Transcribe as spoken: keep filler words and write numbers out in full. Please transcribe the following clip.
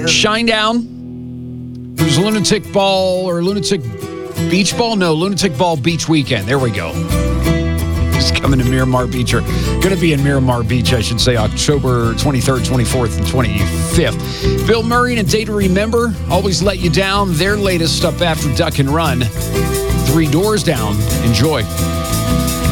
Shinedown. There's Lunatic Ball or Lunatic Beach Ball? No, Lunatic Ball Beach Weekend. There we go. It's coming to Miramar Beach, or going to be in Miramar Beach, I should say, October twenty-third, twenty-fourth, and twenty-fifth. Bill Murray and A Day to Remember, Always Let You Down. Their latest up after Duck and Run. Three Doors Down. Enjoy.